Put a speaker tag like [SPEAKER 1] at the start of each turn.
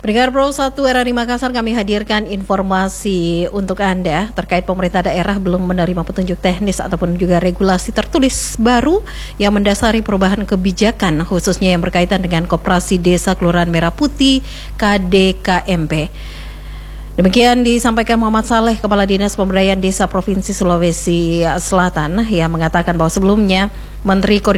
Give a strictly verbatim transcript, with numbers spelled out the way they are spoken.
[SPEAKER 1] Pendengar Pro satu R R I Makassar, kami hadirkan informasi untuk Anda terkait pemerintah daerah belum menerima petunjuk teknis ataupun juga regulasi tertulis baru yang mendasari perubahan kebijakan khususnya yang berkaitan dengan Koperasi Desa Kelurahan Merah Putih K D K M P. Demikian disampaikan Muhammad Saleh, Kepala Dinas Pemberdayaan Desa Provinsi Sulawesi Selatan, yang mengatakan bahwa sebelumnya Menteri Koordinator